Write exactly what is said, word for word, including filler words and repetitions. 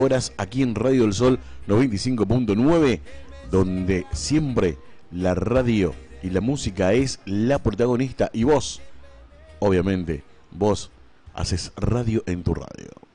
horas aquí en Radio del Sol noventa y cinco punto nueve, donde siempre la radio y la música es la protagonista y vos, obviamente, vos haces radio en tu radio.